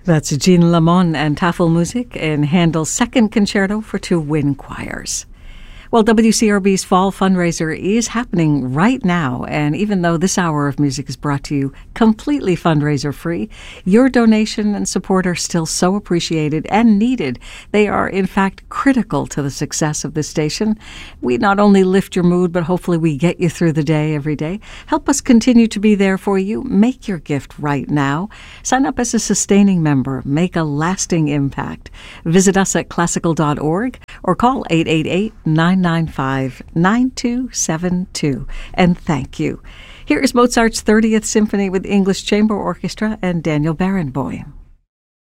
That's Jean Lamont and Tafelmusik in Handel's Second Concerto for Two Wind Choirs. Well, WCRB's fall fundraiser is happening right now, and even though this hour of music is brought to you completely fundraiser-free, your donation and support are still so appreciated and needed. They are, in fact, critical to the success of this station. We not only lift your mood, but hopefully we get you through the day every day. Help us continue to be there for you. Make your gift right now. Sign up as a sustaining member. Make a lasting impact. Visit us at classical.org or call 888-995-9272. And thank you. Here is Mozart's 30th Symphony with English Chamber Orchestra and Daniel Barenboim.